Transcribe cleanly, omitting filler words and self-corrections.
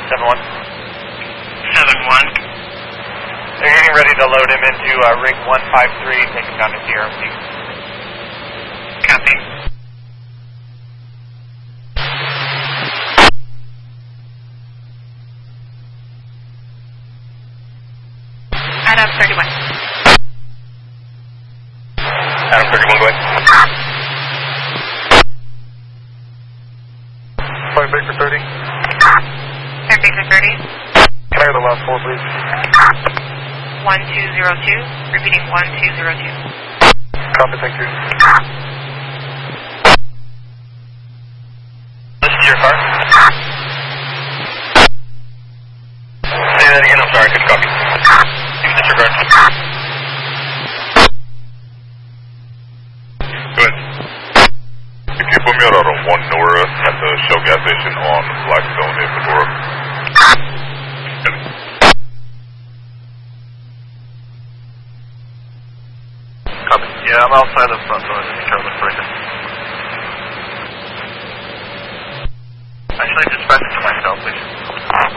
7-1. 7-1. They're getting ready to load him into rig 153, take him down to TRMC. Copy. Adam 31. Adam 31, go ahead. 5 Baker 30. 5 Baker 30. Can I have the last 4, please? 1202. Repeating 1202. Copy, thank you. Listen to your car. Say that again, I'm sorry, I couldn't copy. You can disregard. Go ahead. If you put me out on 1 Nora at the Shell gas station on Blackstone in Medora. Copy. Yeah, I'm outside the front door. Let me try to break it. Actually, dispatch it to myself, please.